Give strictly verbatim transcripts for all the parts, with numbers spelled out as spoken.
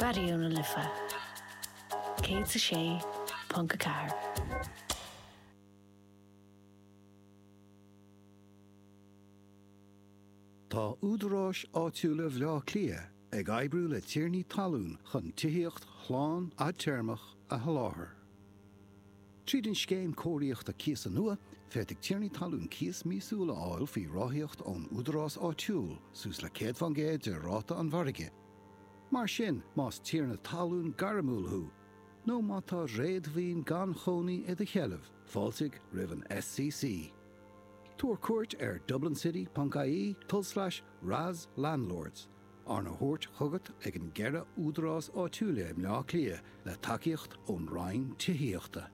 Radio na Lifa. Cé sa sé, Punca Car. Tá údarás áitiúla bhlá clia ag aibrú le tíirní talún chun tíocht chláán a termach a haláthair. Tríd an scéim cóiríocht a cías an nua, féidig tíirní talún cías mísúla áil fí ráthíocht ón údarás áitiúil sús le céad van géad de ráta an bharige. Mar sin más tíirna talún garamúlthú, nó má tá réad bhín gan chonaí i de cheileh, fáilsigh rivan S C C. Tuair cuairt ar Dublin City Puncaí tull slash Raz Landlords. Arna hort chugat ag an gera údarás áitiúla im leá clia le takeíocht ón rainn tíhíochta.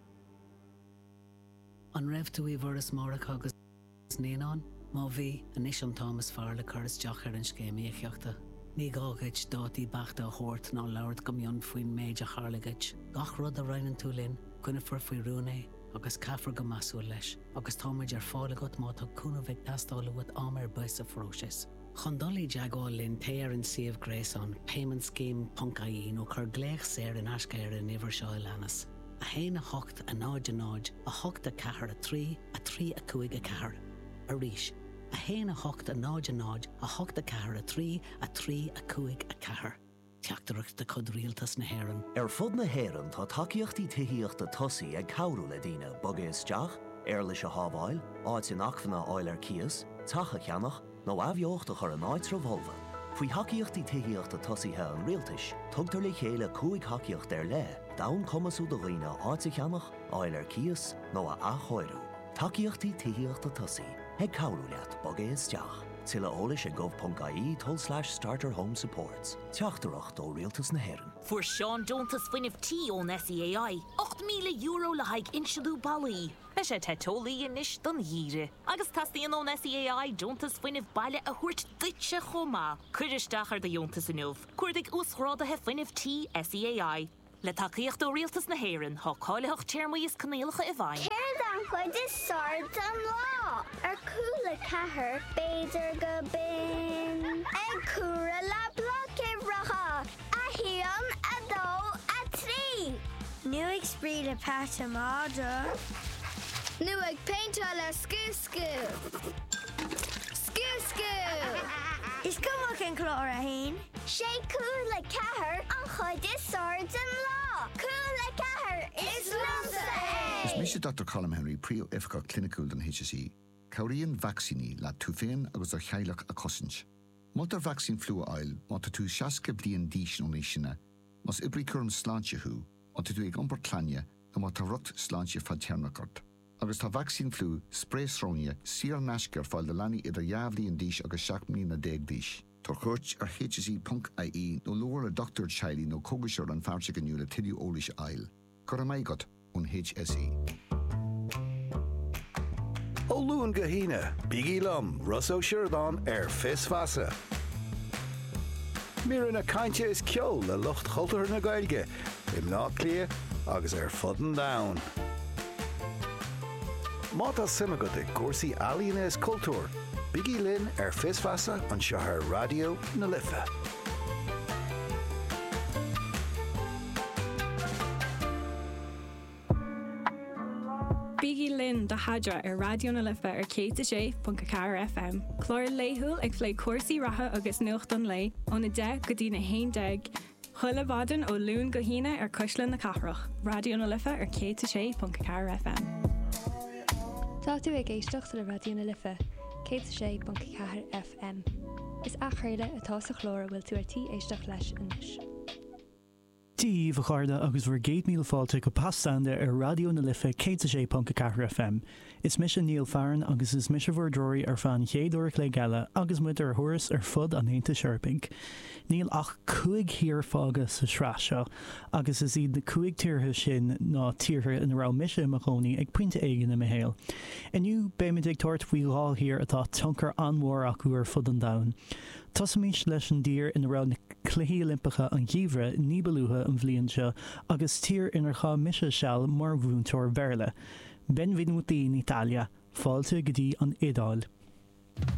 An raibh tú íomhar is marach agus néanán, má bhí an Isham Thomas fearr le churas deach ar an scéimíochta. Ní gágaid dátaí bachta a chóirt ná labhart go mion faoin méid a charlagaid. Gach rud a rainan tú linn, cuineafar faoi rúnaí, agus caithfar go masú leis, agus táid ar fála go má tá cúna bheith tastála bhd am ar buis a fróis. Chundalí deagáil linn téar an siomh gréasán, payment scheme Puncaí nó chur gléach séir in ascair in ihar seo lenas. A héin a hocht a náid a náid, a hocht a cahar a trí, a trí a cuaig a cahar. A ríis. A héin a hocht a náid a náid, a hocht a cahar a trí, a trí a cuaig a cahar. Teachtarach de cod rialtas na héireann. Ar fud na héireann tá takeíochtaí tíhíochta tosaí ag cabhrú le daoine bogéis deach, ar leis a hábháil, áit in achfanna áil ar cías, tacha ceannach, nó abheochta chur an áit rovolva. Faoi hacaíochtaí tíhíochta tosaíthe an rialtais, tugtar le chéile cúig hacaíocht ar le, dain cumasú do dhaoine áit a cheannach, áil ar cías, nó a achóirú. Takeíochtaí tíhíochta tosaí, ag cabhrú leat bogéis deach. Tilla ólis a gov.ie toll slash starter home supports. Teachtarach dó rialtas na héireann. Fuair Seán Dúntas fuinneamh tí ón S E A I, eight míle euro le haig inseadú bailí. Be sé tetólaí inis don dhíre. Agus tastíon ón S E A I Dúntas fuinneamh baile a thuirt duitse chomá. Cuiristeach ar de Dúntas inniuh. Cuirdig úsrádathe fuinneamh tí S E A I. Le takeíocht ó rialtas na héireann, thá cáileach téirmaíos canéalacha i bhain. Céir an chuid is sard an lá. Ar cúla cahar, béidir go bin. Ag cúra le bloce racha. A híon, a dó, a trí. Nu ag spríd a páta máda. Nu ag painta le scú-scú. Scú-scú. Is cumach an clór a hain? Sé cúla cahar an chuid is sard an lá. Cúla cahar is lumsa é. Is mis Doctor Colm Henry prío ifka clinicúil an H S E. Cauríonn vaccíní le tú féin agus ar chaileach a cosint. Multar vaccín flua ail, máta tú seasca blion díis nó níisina, mas ibrí chum sláintethú, máta tú ag ompar clanne a máta rot sláinte fad tearnacart. Agus tá vaccín flú sprésrónne sír nascar fáil de lení idir jaabhlíon díis agus seaachmí na déag díis. Tar chuirt ar H S E punct I E nó luair a doctor Chiley nó cógaisiir an fearrte ganiu le tidiú ólais ail. Cur am aigat ón H S E. Ó luúin go híine, bígí lom, Russo Sheridan ar fis fasa. Mír na cainte is ceol le lucht chultar na gailge, im ná clia agus ar fudden down. Mátá simagad ag cuasaí Alíonna is cultúr, bígí linn ar fis fasa an seothar Radio na Lifa. Bígí linn de hadra ar Radio na Lifa ar cé sé Punca Car F M. Clóir léithúil ag phlé cuasaí ratha agus nuacht an lei ón na de go dtí na haon deag. Chuile bhadan ó lún go híine ar coisleán na cathrach. Radio na Lifa ar cé sé Punca Car F M. Tá tú ag éisteacht le Radio na Lifa, cé sé Punca Car F M. Is achréile atá sa chlór bhfuil tú ar tí éisteach leis inis. Díomh a cháda agus bhar géad míle fáilte go passtanda ar Radio na Lifa cé sé Punca Car F M. Is mis a Níl Farran agus is mis a bhórdóirí ar fan chéadúir le geile agus muid ar thuras ar fud an éanta Sharping. Níl ach cuaig hir fága sa sráiseo, agus is iad na cuaig tíortha sin ná tíortha in rá mise macóní ag puinte éigen na mahéal. Iniu béimiid ag tuairt faoi gá hir atá tionchar anmhór acu ar fud an domhan. Tosamís leis an dír in rá na cluichí Olympacha an gíomhre níbalútha an bhliain seo agus tír inar chá mise seall mar bhúntóir bhéarla. Ben Venuti in Italia, fáilte go dtí an Idáil.